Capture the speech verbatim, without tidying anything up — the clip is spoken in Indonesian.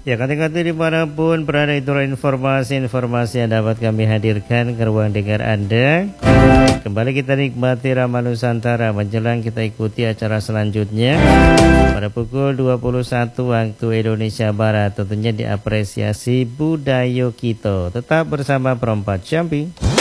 Ya, kata-kata dimanapun berada, itulah informasi-informasi yang dapat kami hadirkan ke ruang dengar Anda. Kembali kita nikmati Rama Nusantara, menjelang kita ikuti acara selanjutnya pada pukul dua puluh satu waktu Indonesia Barat. Tentunya diapresiasi budaya kita. Tetap bersama Perempat Jambi.